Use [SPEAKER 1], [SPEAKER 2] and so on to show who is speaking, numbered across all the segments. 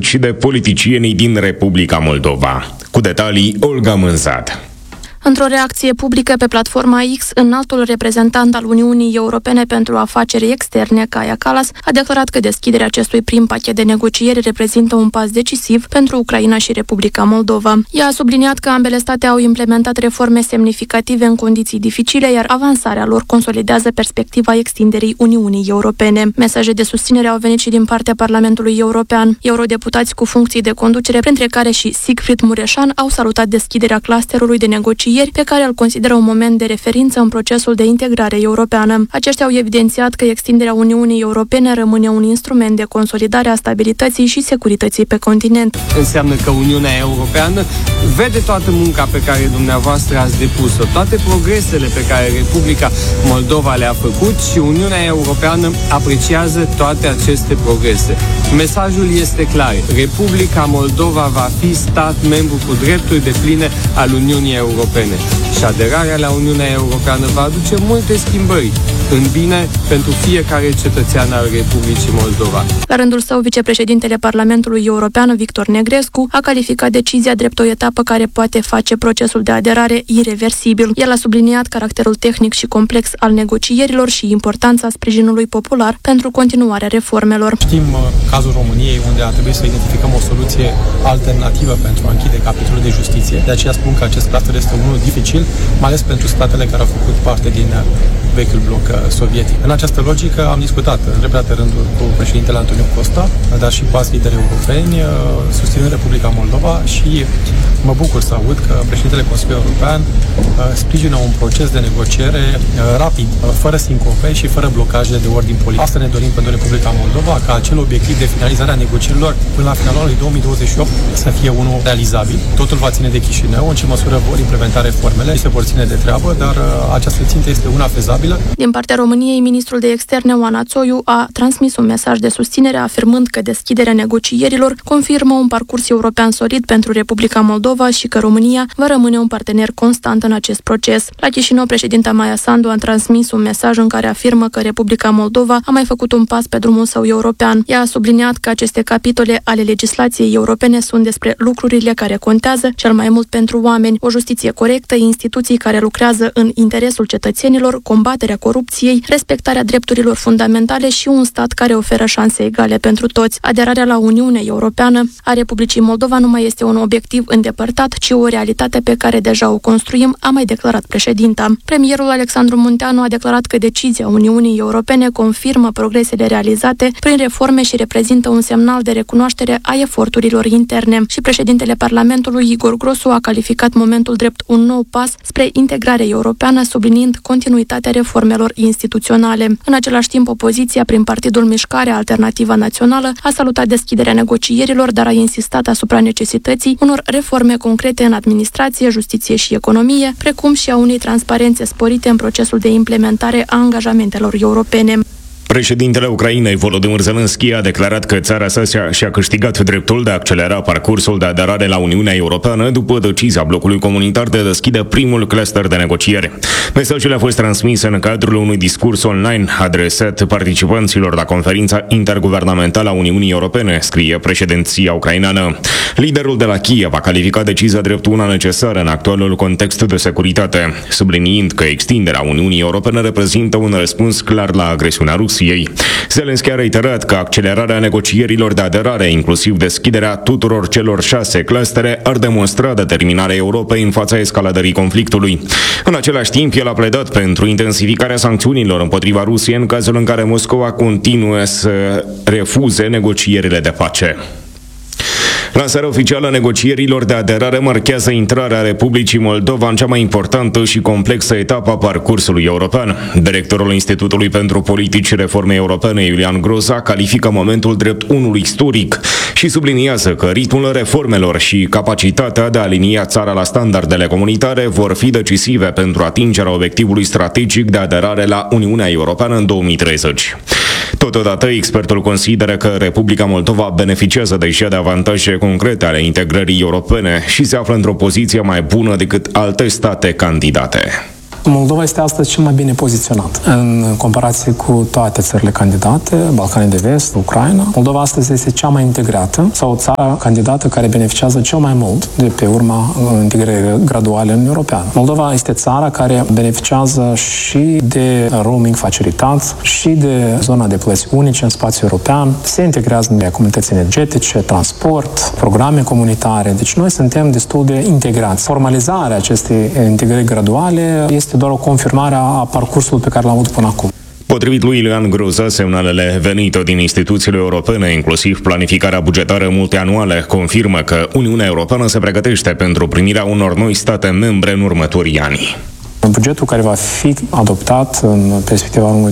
[SPEAKER 1] și de politicienii din Republica Moldova. Cu detalii, Olga Mânzat.
[SPEAKER 2] Într-o reacție publică pe platforma X, înaltul reprezentant al Uniunii Europene pentru Afaceri Externe, Kaja Kallas, a declarat că deschiderea acestui prim pachet de negocieri reprezintă un pas decisiv pentru Ucraina și Republica Moldova. Ea a subliniat că ambele state au implementat reforme semnificative în condiții dificile, iar avansarea lor consolidează perspectiva extinderii Uniunii Europene. Mesaje de susținere au venit și din partea Parlamentului European. Eurodeputați cu funcții de conducere, printre care și Siegfried Mureșan, au salutat deschiderea clusterului de negocieri pe care îl consideră un moment de referință în procesul de integrare europeană. Aceștia au evidențiat că extinderea Uniunii Europene rămâne un instrument de consolidare a stabilității și securității pe continent.
[SPEAKER 3] Înseamnă că Uniunea Europeană vede toată munca pe care dumneavoastră ați depus-o, toate progresele pe care Republica Moldova le-a făcut și Uniunea Europeană apreciază toate aceste progrese. Mesajul este clar. Republica Moldova va fi stat membru cu drepturi depline al Uniunii Europene. Și aderarea la Uniunea Europeană va aduce multe schimbări în bine pentru fiecare cetățean al Republicii Moldova.
[SPEAKER 2] La rândul său, vicepreședintele Parlamentului European, Victor Negrescu, a calificat decizia drept o etapă care poate face procesul de aderare ireversibil. El a subliniat caracterul tehnic și complex al negocierilor și importanța sprijinului popular pentru continuarea reformelor.
[SPEAKER 4] Știm cazul României, unde a trebuit să identificăm o soluție alternativă pentru a închide capitolul de justiție. De aceea spun că acest cluster este unul dificil, mai ales pentru statele care au făcut parte din vechiul bloc sovietic. În această logică am discutat în repetate rânduri cu președintele Antonio Costa, dar și cu alți lideri europeni, susținând Republica Moldova și mă bucur să aud că președintele Consiliului European sprijină un proces de negociere rapid, fără sincope și fără blocaje de ordin politic. Asta ne dorim pentru Republica Moldova, ca acel obiectiv de finalizare a negocierilor până la finalul anului 2028 să fie unul realizabil. Totul va ține de Chișinău, în ce măsură vor implementa reformele și se vor ține de treabă, dar această țintă este una fezabilă.
[SPEAKER 2] Din partea României, ministrul de externe Oana Țoiu a transmis un mesaj de susținere afirmând că deschiderea negocierilor confirmă un parcurs european solid pentru Republica Moldova și că România va rămâne un partener constant în acest proces. La Chișinău, președinta Maia Sandu a transmis un mesaj în care afirmă că Republica Moldova a mai făcut un pas pe drumul său european. Ea a subliniat că aceste capitole ale legislației europene sunt despre lucrurile care contează cel mai mult pentru oameni, o justiție corectă, instituții care lucrează în interesul cetățenilor, combaterea corupției, respectarea drepturilor fundamentale și un stat care oferă șanse egale pentru toți. Aderarea la Uniunea Europeană a Republicii Moldova nu mai este un obiectiv îndepărtat, ci o realitate pe care deja o construim, a mai declarat președinta. Premierul Alexandru Munteanu a declarat că decizia Uniunii Europene confirmă progresele realizate prin reforme și reprezintă un semnal de recunoaștere a eforturilor interne. Și președintele Parlamentului, Igor Grosu, a calificat momentul drept un nou pas spre integrare europeană, subliniind continuitatea reformelor instituționale. În același timp, opoziția, prin Partidul Mișcarea Alternativă Națională, a salutat deschiderea negocierilor, dar a insistat asupra necesității unor reforme concrete în administrație, justiție și economie, precum și a unei transparențe sporite în procesul de implementare a angajamentelor europene.
[SPEAKER 1] Președintele Ucrainei, Volodymyr Zelensky, a declarat că țara sa și-a câștigat dreptul de a accelera parcursul de aderare la Uniunea Europeană după decizia blocului comunitar de a deschide primul cluster de negociere. Mesajul a fost transmis în cadrul unui discurs online adresat participanților la conferința interguvernamentală a Uniunii Europene, scrie președinția ucraineană. Liderul de la Kiev a calificat decizia drept una necesară în actualul context de securitate, subliniind că extinderea Uniunii Europene reprezintă un răspuns clar la agresiunea Rusiei. Zelensky a reiterat că accelerarea negocierilor de aderare, inclusiv deschiderea tuturor celor 6 clustere, ar demonstra determinarea Europei în fața escaladării conflictului. În același timp, el a pledat pentru intensificarea sancțiunilor împotriva Rusiei în cazul în care Moscova continuă să refuze negocierile de pace. Lansarea oficială a negocierilor de aderare marchează intrarea Republicii Moldova în cea mai importantă și complexă etapă a parcursului european. Directorul Institutului pentru Politici și Reforme Europene, Iulian Groza, califică momentul drept unul istoric și subliniază că ritmul reformelor și capacitatea de a alinia țara la standardele comunitare vor fi decisive pentru atingerea obiectivului strategic de aderare la Uniunea Europeană în 2030. Totodată, expertul consideră că Republica Moldova beneficiază deja de avantaje concrete ale integrării europene și se află într-o poziție mai bună decât alte state candidate.
[SPEAKER 4] Moldova este astăzi cel mai bine poziționat în comparație cu toate țările candidate, Balcanii de Vest, Ucraina. Moldova astăzi este cea mai integrată sau țara candidată care beneficiază cel mai mult de pe urma integrării graduale în Europeană. Moldova este țara care beneficiază și de roaming facilitat și de zona de plăți unice în spațiul european. Se integrează în comunități energetice, transport, programe comunitare. Deci noi suntem destul de integrați. Formalizarea acestei integrări graduale este doar o confirmare a parcursului pe care l-am avut până acum.
[SPEAKER 1] Potrivit lui Ilean Groza, semnalele venite din instituțiile europene, inclusiv planificarea bugetară multianuală, confirmă că Uniunea Europeană se pregătește pentru primirea unor noi state membre în următorii ani.
[SPEAKER 4] Bugetul care va fi adoptat în perspectiva anului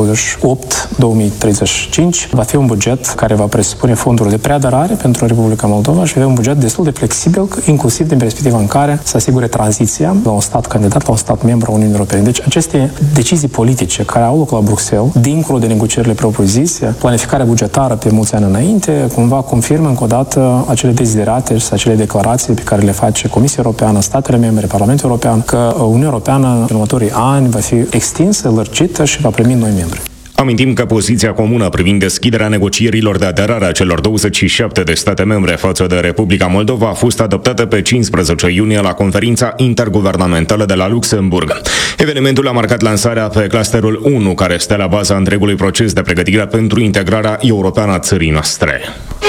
[SPEAKER 4] 2028-2035 va fi un buget care va presupune fonduri de preaderare pentru Republica Moldova și va fi un buget destul de flexibil, inclusiv din perspectiva în care să asigure tranziția la un stat candidat, la un stat membru al Uniunii Europene. Deci aceste decizii politice care au loc la Bruxelles, dincolo de negocierile propriu-zise, planificarea bugetară pe mulți ani înainte, cumva confirmă încă o dată acele deziderate și acele declarații pe care le face Comisia Europeană, statele membre, Parlamentul European, că Uniunea Europeană în următorii ani va fi extinsă, lărgită și va primi noi membri.
[SPEAKER 1] Amintim că poziția comună privind deschiderea negocierilor de aderare a celor 27 de state membre față de Republica Moldova a fost adoptată pe 15 iunie la conferința interguvernamentală de la Luxemburg. Evenimentul a marcat lansarea pe clusterul 1, care stă la baza întregului proces de pregătire pentru integrarea europeană a țării noastre.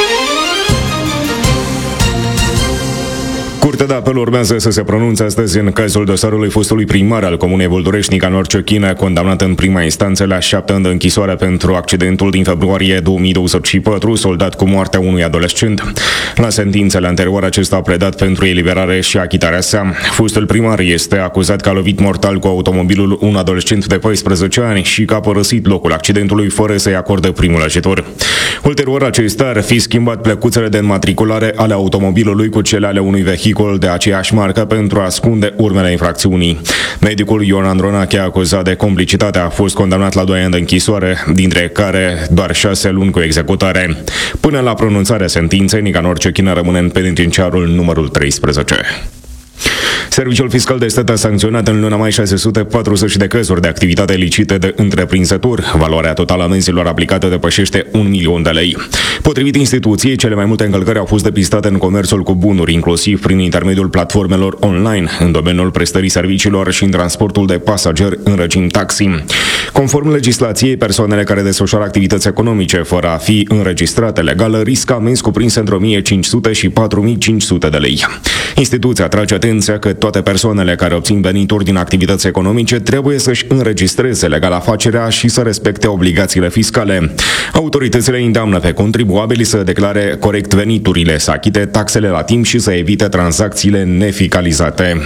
[SPEAKER 1] Curtea de apel urmează să se pronunțe astăzi în cazul dosarului fostului primar al comunei Vulturești, Nicanor Ciochină, condamnat în prima instanță la 7 ani de închisoare pentru accidentul din februarie 2024, soldat cu moartea unui adolescent. La sentințele anterioare, acesta a pledat pentru eliberare și achitarea sa. Fostul primar este acuzat că a lovit mortal cu automobilul un adolescent de 14 ani și că a părăsit locul accidentului fără să-i acorde primul ajutor. Ulterior, acesta ar fi schimbat plecuțele de înmatriculare ale automobilului cu cele ale unui vehicul de aceeași marcă pentru a ascunde urmele infracțiunii. Medicul Ion Andronache, acuzat de complicitate, a fost condamnat la 2 ani de închisoare, dintre care doar 6 luni cu executare. Până la pronunțarea sentinței, Nicanor Ciochină rămâne în penitenciarul numărul 13. Serviciul Fiscal de Stat a sancționat în luna mai 640 de cazuri de activitate ilicită de întreprinzători. Valoarea totală a amenzilor aplicate depășește 1 milion de lei. Potrivit instituției, cele mai multe încălcări au fost depistate în comerțul cu bunuri, inclusiv prin intermediul platformelor online, în domeniul prestării serviciilor și în transportul de pasageri în regim taxi. Conform legislației, persoanele care desfășoară activități economice fără a fi înregistrate legal riscă amenzi cuprinse între 1.500 și 4.500 de lei. Instituția trage atenția că toate persoanele care obțin venituri din activități economice trebuie să-și înregistreze legal afacerea și să respecte obligațiile fiscale. Autoritățile îndeamnă pe contribuabili să declare corect veniturile, să achite taxele la timp și să evite tranzacțiile neficalizate.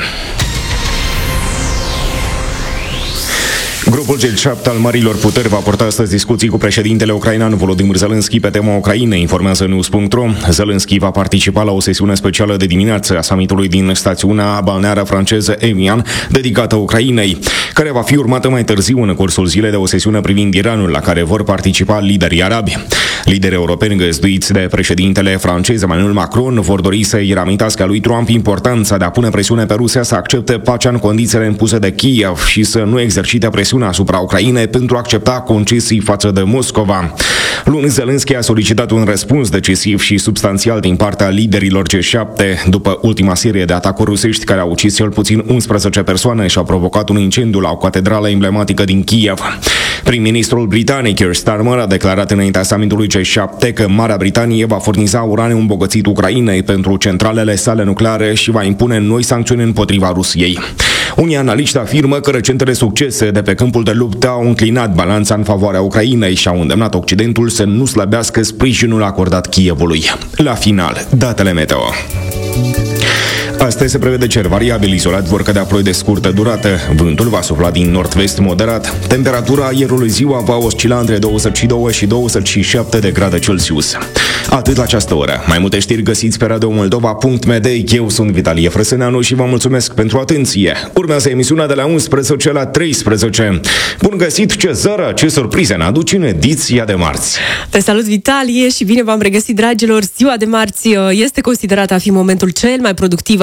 [SPEAKER 1] Grupul G7 al marilor puteri va purta astăzi discuții cu președintele ucrainean Volodymyr Zelensky pe tema Ucrainei, informează News.ro. Zelensky va participa la o sesiune specială de dimineață a summitului din stațiunea balneară franceză Evian, dedicată Ucrainei, care va fi urmată mai târziu în cursul zilei de o sesiune privind Iranul, la care vor participa liderii arabi. Liderii europeni găzduiți de președintele francez Emmanuel Macron vor dori să-i reamintească lui Trump importanța de a pune presiune pe Rusia să accepte pacea în condițiile impuse de Kiev și să nu exercite presiune asupra Ucrainei pentru a accepta concesii față de Moscova. Luni, Zelensky a solicitat un răspuns decisiv și substanțial din partea liderilor G7 după ultima serie de atacuri rusești care au ucis cel puțin 11 persoane și au provocat un incendiu la o catedrală emblematică din Kiev. Prim-ministrul britanic Keir Starmer a declarat înaintea summitului G7 că Marea Britanie va furniza uraniu îmbogățit Ucrainei pentru centralele sale nucleare și va impune noi sancțiuni împotriva Rusiei. Unii analiști afirmă că recentele succese de pe câmpul de luptă au înclinat balanța în favoarea Ucrainei și au îndemnat Occidentul să nu slăbească sprijinul acordat Kievului. La final, datele meteo. Astăzi se prevede cer variabil, izolat vor cădea ploi de scurtă durată. Vântul va sufla din nord-vest moderat. Temperatura aerului ziua va oscila între 22 și 27 de grade Celsius. Atât la această oră. Mai multe știri găsiți pe radiomoldova.md. Eu sunt Vitalie Frăsăneanu și vă mulțumesc pentru atenție. Urmează emisiunea de la 11 la 13. Bun găsit, Cezara! Ce surprize ne aduce în ediția de marți!
[SPEAKER 5] Te salut, Vitalie, și bine v-am regăsit, dragilor! Ziua de marți este considerată a fi momentul cel mai productiv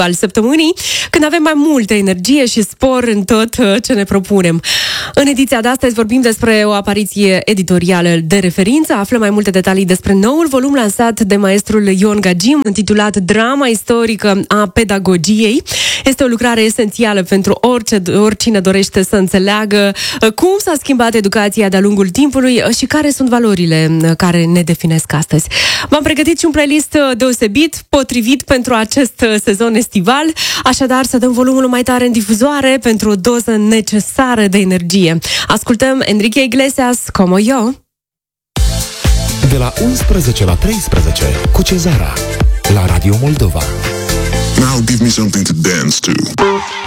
[SPEAKER 5] estival săptămânii, când avem mai multă energie și spor în tot ce ne propunem. În ediția de astăzi vorbim despre o apariție editorială de referință, aflăm mai multe detalii despre noul volum lansat de maestrul Ion Gagim, intitulat Drama istorică a pedagogiei. Este o lucrare esențială pentru oricine dorește să înțeleagă cum s-a schimbat educația de-a lungul timpului și care sunt valorile care ne definesc astăzi. V-am pregătit și un playlist deosebit, potrivit pentru acest sezon estival, așadar să dăm volumul mai tare în difuzoare pentru o doză necesară de energie. Ascultăm Enrique Iglesias, Como Yo.
[SPEAKER 6] De la 11 la 13 cu Cezara la Radio Moldova.
[SPEAKER 7] Now give me something to dance to.